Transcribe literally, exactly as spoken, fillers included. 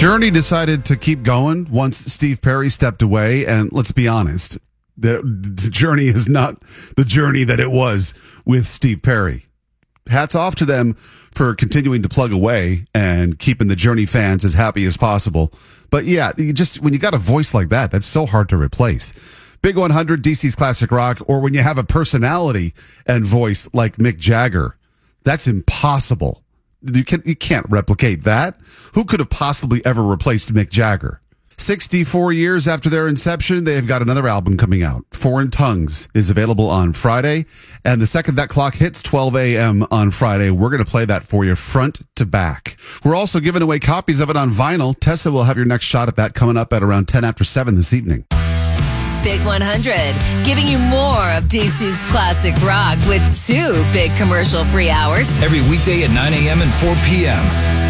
Journey decided to keep going once Steve Perry stepped away, and let's be honest, the, the Journey is not the Journey that it was with Steve Perry. Hats off to them for continuing to plug away and keeping the Journey fans as happy as possible. But yeah, you just when you got a voice like that, that's so hard to replace. Big one hundred, D C's Classic Rock, or when you have a personality and voice like Mick Jagger, that's impossible. You can't, you can't replicate that. Who could have possibly ever replaced Mick Jagger? sixty-four years after their inception, they've got another album coming out. Foreign Tongues is available on Friday. And the second that clock hits twelve a.m. on Friday, we're going to play that for you front to back. We're also giving away copies of it on vinyl. Tessa will have your next shot at that coming up at around ten after seven this evening. Big one hundred, giving you more of D C's classic rock with two big commercial-free hours. Every weekday at nine a.m. and four p.m.